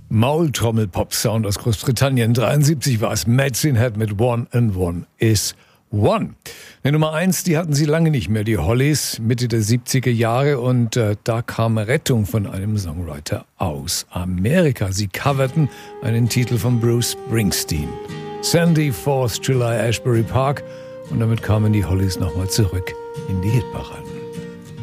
Maultrommel-Pop-Sound aus Großbritannien. 73 war es Medicine Hat mit One and One is One. Die Nummer 1, die hatten sie lange nicht mehr, die Hollies, Mitte der 70er Jahre. Und da kam Rettung von einem Songwriter aus Amerika. Sie coverten einen Titel von Bruce Springsteen. Sandy, 4th July, Ashbury Park. Und damit kamen die Hollies nochmal zurück in die Hitparade.